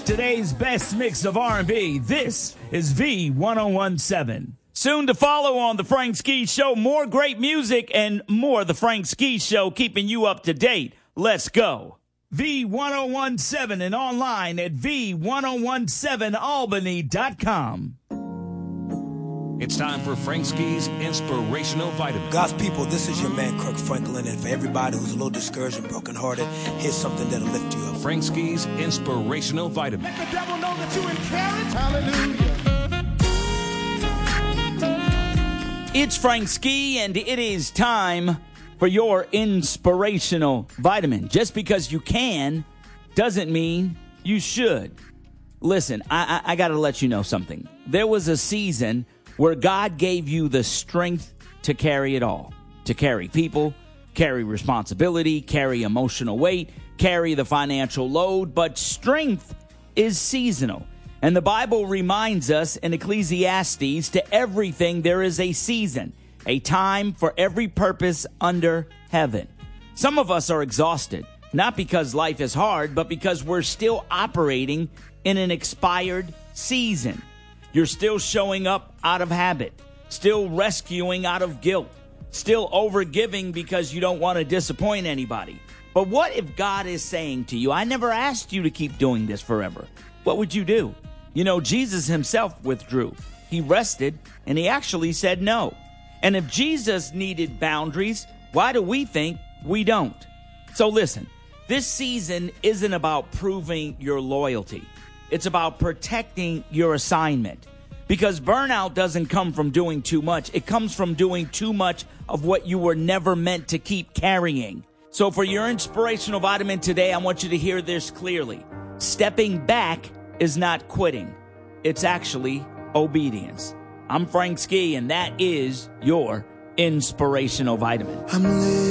Today's best mix of R&B. This is V1017. Soon to follow on The Frank Ski Show. More great music and more The Frank Ski Show, keeping you up to date. Let's go. V1017 and online at V1017Albany.com. It's time for Frank Ski's Inspirational Vitamin. God's people, this is your man, Kirk Franklin, and for everybody who's a little discouraged and brokenhearted, here's something that'll lift you up. Frank Ski's Inspirational Vitamin. Let the devil know that you encourage. Hallelujah. It's Frank Ski, and it is time for your Inspirational Vitamin. Just because you can doesn't mean you should. Listen, I got to let you know something. There was a season where God gave you the strength to carry it all, to carry people, carry responsibility, carry emotional weight, carry the financial load, but strength is seasonal. And the Bible reminds us in Ecclesiastes, to everything there is a season, a time for every purpose under heaven. Some of us are exhausted, not because life is hard, but because we're still operating in an expired season. You're still showing up out of habit, still rescuing out of guilt, still overgiving because you don't want to disappoint anybody. But what if God is saying to you, I never asked you to keep doing this forever? What would you do? You know, Jesus himself withdrew. He rested, and he actually said no. And if Jesus needed boundaries, why do we think we don't? So listen, this season isn't about proving your loyalty. It's about protecting your assignment. Because burnout doesn't come from doing too much. It comes from doing too much of what you were never meant to keep carrying. So for your Inspirational Vitamin today, I want you to hear this clearly. Stepping back is not quitting. It's actually obedience. I'm Frank Ski, and that is your Inspirational Vitamin.